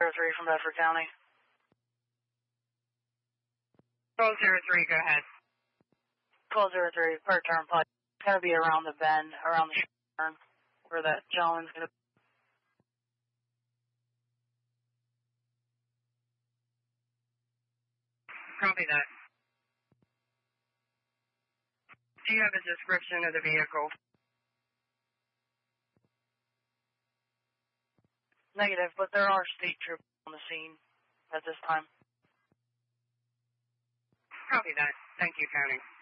03 from Bedford County. 1203, go ahead. 1203, per turnpike. It's going to be around the bend, around the turn, where that gentleman's going to... Copy that. Do you have a description of the vehicle? Negative, but there are state troopers on the scene at this time. Copy that. Thank you, Tony.